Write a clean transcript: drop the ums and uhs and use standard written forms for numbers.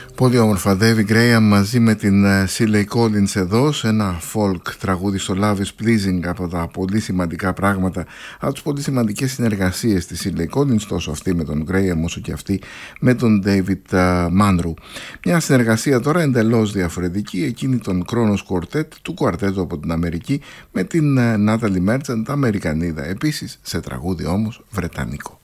Πολύ όμορφα, David Graham μαζί με την Shirley Collins εδώ σε ένα folk τραγούδι στο Love is Pleasing, από τα πολύ σημαντικά πράγματα, από τις πολύ σημαντικές συνεργασίες της Shirley Collins, τόσο αυτή με τον Graham όσο και αυτή με τον David Munro. Μια συνεργασία τώρα εντελώς διαφορετική, εκείνη των Kronos Quartet, του κουαρτέτου από την Αμερική, με την Natalie Merchant, Αμερικανίδα επίσης, σε τραγούδι όμως βρετανικό.